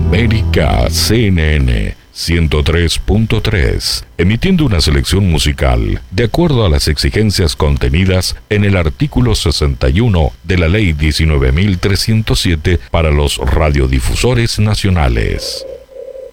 América CNN 103.3, emitiendo una selección musical de acuerdo a las exigencias contenidas en el artículo 61 de la Ley 19.307 para los radiodifusores nacionales.